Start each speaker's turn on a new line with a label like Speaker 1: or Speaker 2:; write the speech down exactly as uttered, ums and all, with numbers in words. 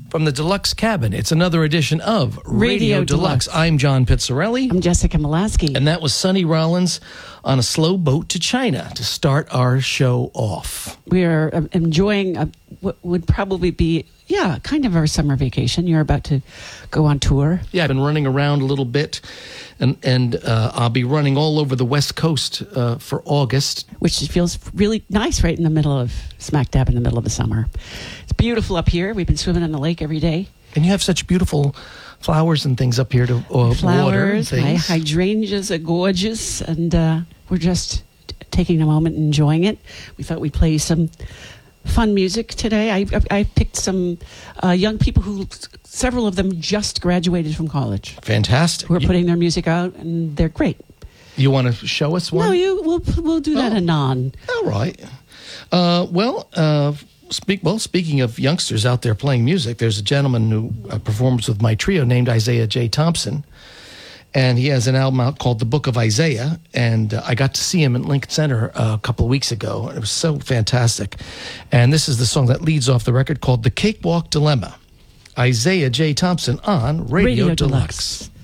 Speaker 1: from the Deluxe Cabin. It's another edition of Radio,
Speaker 2: Radio
Speaker 1: Deluxe.
Speaker 2: Deluxe.
Speaker 1: I'm John Pizzarelli.
Speaker 2: I'm Jessica Molaski.
Speaker 1: And that was Sonny Rollins on a slow boat to China to start our show off.
Speaker 2: We are uh, enjoying a, what would probably be, yeah, kind of our summer vacation. You're about to go on tour.
Speaker 1: Yeah, I've been running around a little bit, and, and uh, I'll be running all over the West Coast uh, for August.
Speaker 2: Which feels really nice right in the middle of, smack dab in the middle of the summer. It's beautiful up here. We've been swimming in the lake every day.
Speaker 1: And you have such beautiful flowers and things up here to uh,
Speaker 2: Flowers,
Speaker 1: water and
Speaker 2: my
Speaker 1: things.
Speaker 2: hydrangeas are gorgeous, and uh, we're just t- taking a moment and enjoying it. We thought we'd play some fun music today. I, I, I picked some uh, young people who, several of them just graduated from college.
Speaker 1: Fantastic.
Speaker 2: Who are
Speaker 1: You,
Speaker 2: putting their music out, and they're great.
Speaker 1: you want to show us one?
Speaker 2: No, you. We'll we'll do that
Speaker 1: Oh.
Speaker 2: anon.
Speaker 1: All right. Uh, well, uh, speak. Well, speaking of youngsters out there playing music, there's a gentleman who uh, performs with my trio named Isaiah J. Thompson, and he has an album out called The Book of Isaiah. And uh, I got to see him at Lincoln Center uh, a couple of weeks ago, and it was so fantastic. And this is the song that leads off the record called "The Cakewalk Dilemma." Isaiah J. Thompson on Radio,
Speaker 2: Radio
Speaker 1: Deluxe.
Speaker 2: Deluxe.